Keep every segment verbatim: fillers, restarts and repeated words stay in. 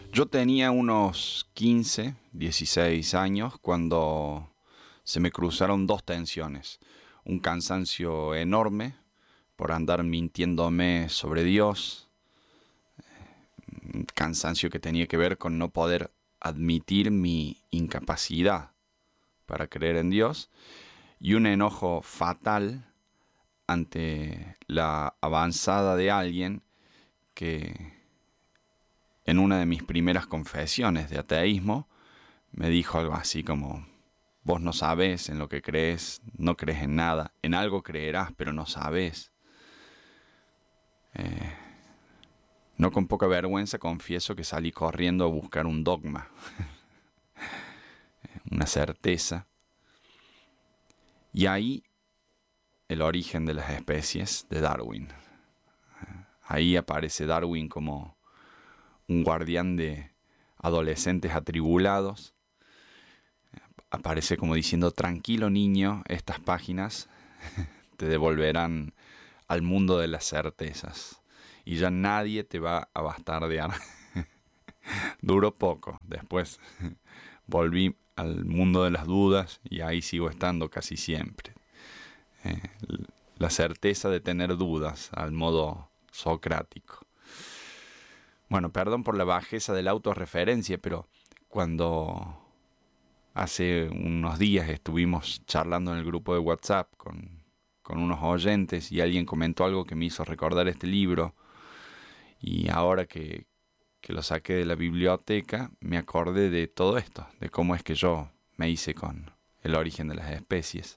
Yo tenía unos quince, dieciséis años cuando se me cruzaron dos tensiones. Un cansancio enorme por andar mintiéndome sobre Dios, un cansancio que tenía que ver con no poder admitir mi incapacidad para creer en Dios, y un enojo fatal ante la avanzada de alguien que en una de mis primeras confesiones de ateísmo me dijo algo así como: vos no sabés en lo que crees, no crees en nada, en algo creerás, pero no sabés. Eh, no con poca vergüenza confieso que salí corriendo a buscar un dogma, una certeza. Y ahí el origen de las especies de Darwin. Ahí aparece Darwin como un guardián de adolescentes atribulados. Aparece como diciendo: tranquilo niño, estas páginas te devolverán al mundo de las certezas y ya nadie te va a bastardear. Duró poco, después volví al mundo de las dudas y ahí sigo estando casi siempre. Eh, la certeza de tener dudas al modo socrático. Bueno, perdón por la bajeza de la autorreferencia, pero cuando hace unos días estuvimos charlando en el grupo de WhatsApp con, con unos oyentes y alguien comentó algo que me hizo recordar este libro, y ahora que, que lo saqué de la biblioteca me acordé de todo esto, de cómo es que yo me hice con el origen de las especies.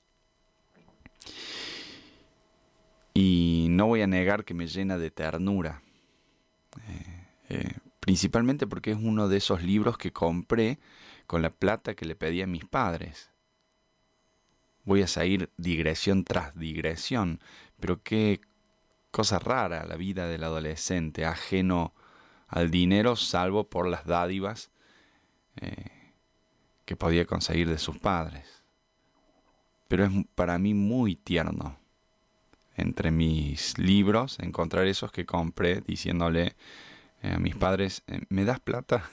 Y no voy a negar que me llena de ternura, eh, eh, principalmente porque es uno de esos libros que compré con la plata que le pedí a mis padres. Voy a seguir digresión tras digresión, pero qué cosa rara la vida del adolescente, ajeno al dinero salvo por las dádivas eh, que podía conseguir de sus padres. Pero es para mí muy tierno, entre mis libros, encontrar esos que compré diciéndole eh, a mis padres: eh, ¿me das plata?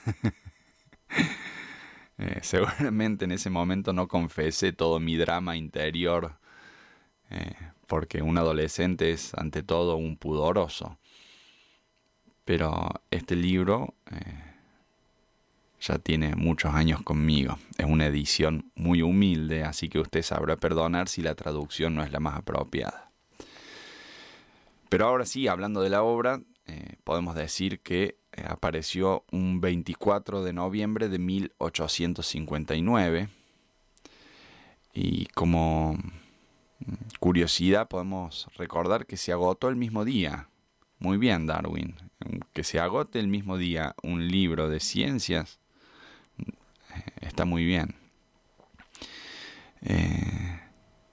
eh, seguramente en ese momento no confesé todo mi drama interior, eh, porque un adolescente es ante todo un pudoroso. Pero este libro eh, ya tiene muchos años conmigo. Es una edición muy humilde, así que usted sabrá perdonar si la traducción no es la más apropiada. Pero ahora sí, hablando de la obra, eh, podemos decir que eh, apareció un veinticuatro de noviembre de mil ochocientos cincuenta y nueve. Y como curiosidad podemos recordar que se agotó el mismo día. Muy bien, Darwin. Que se agote el mismo día un libro de ciencias está muy bien. Eh,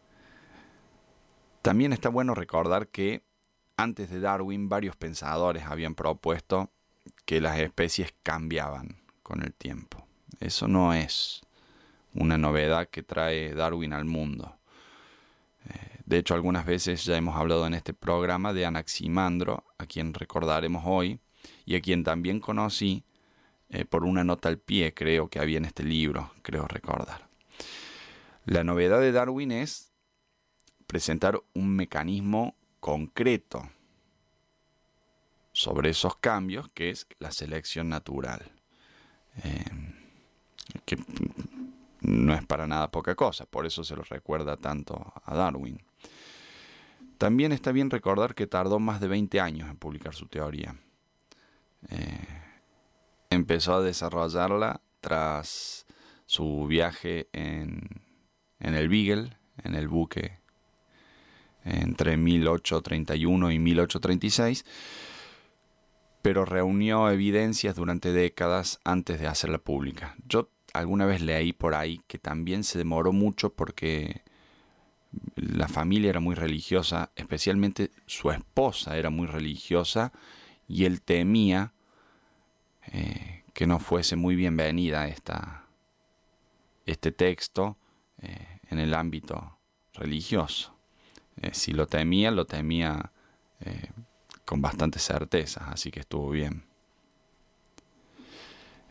también está bueno recordar que antes de Darwin varios pensadores habían propuesto que las especies cambiaban con el tiempo. Eso no es una novedad que trae Darwin al mundo. Eh, de hecho, algunas veces ya hemos hablado en este programa de Anaximandro, a quien recordaremos hoy, y a quien también conocí eh, por una nota al pie, creo que había en este libro, creo recordar. La novedad de Darwin es presentar un mecanismo concreto sobre esos cambios, que es la selección natural, eh, que no es para nada poca cosa, por eso se lo recuerda tanto a Darwin. También está bien recordar que tardó más de veinte años en publicar su teoría. Eh, empezó a desarrollarla tras su viaje en, en el Beagle, en el buque, entre mil ochocientos treinta y uno y mil ochocientos treinta y seis, pero reunió evidencias durante décadas antes de hacerla pública. Yo alguna vez leí por ahí que también se demoró mucho porque la familia era muy religiosa, especialmente su esposa era muy religiosa, y él temía eh, que no fuese muy bienvenida esta, este texto eh, en el ámbito religioso. Eh, si lo temía, lo temía eh, con bastantes certezas, así que estuvo bien.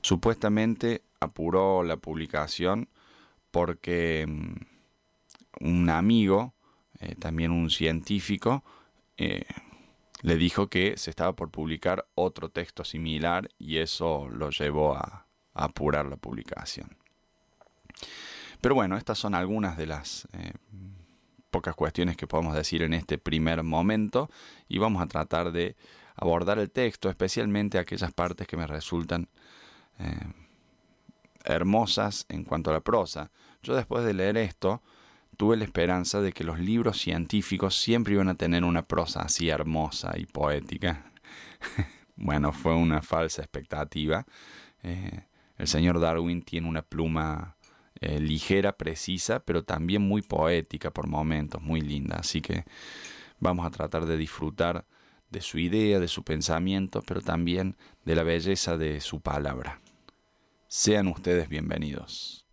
Supuestamente apuró la publicación porque um, un amigo, eh, también un científico, eh, le dijo que se estaba por publicar otro texto similar y eso lo llevó a, a apurar la publicación. Pero bueno, estas son algunas de las eh, pocas cuestiones que podemos decir en este primer momento y vamos a tratar de abordar el texto, especialmente aquellas partes que me resultan eh, hermosas en cuanto a la prosa. Yo después de leer esto tuve la esperanza de que los libros científicos siempre iban a tener una prosa así hermosa y poética. Bueno, fue una falsa expectativa. Eh, el señor Darwin tiene una pluma eh, ligera, precisa, pero también muy poética por momentos, muy linda. Así que vamos a tratar de disfrutar de su idea, de su pensamiento, pero también de la belleza de su palabra. Sean ustedes bienvenidos.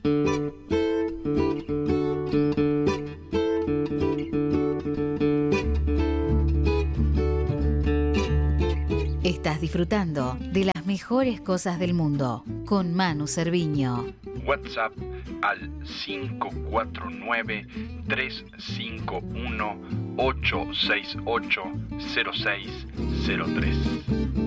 Estás disfrutando de las mejores cosas del mundo con Manu Cerviño. WhatsApp al cinco cuatro nueve, tres cinco uno, ocho seis ocho, cero seis cero tres.